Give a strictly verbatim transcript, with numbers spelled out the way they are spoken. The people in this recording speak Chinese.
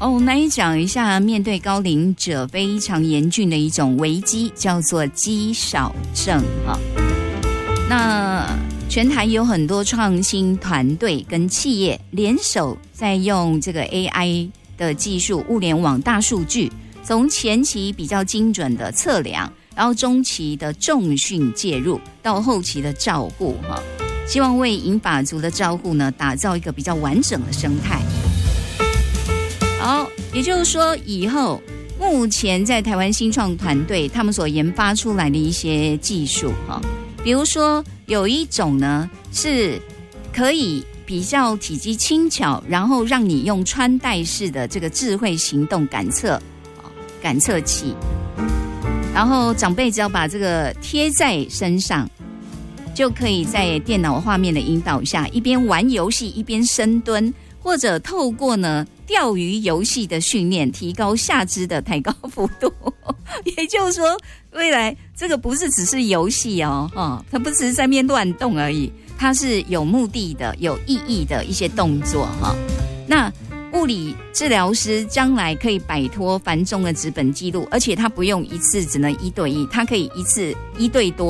哦，我们来讲一下，面对高龄者非常严峻的一种危机，叫做肌少症哈。那全台有很多创新团队跟企业联手，在用这个 A I 的技术、物联网、大数据，从前期比较精准的测量，然后中期的重训介入，到后期的照护哈，希望为银发族的照护呢，打造一个比较完整的生态。好，也就是说，以后目前在台湾新创团队他们所研发出来的一些技术哈，比如说有一种呢是可以比较体积轻巧，然后让你用穿戴式的这个智慧行动感测感测器，然后长辈只要把这个贴在身上，就可以在电脑画面的引导下，一边玩游戏一边深蹲，或者透过呢钓鱼游戏的训练，提高下肢的抬高幅度。也就是说，未来这个不是只是游戏哦，哦，它不只是在面乱动而已，它是有目的的、有意义的一些动作哈。那物理治疗师将来可以摆脱繁重的纸本记录，而且他不用一次只能一对一，他可以一次一对多。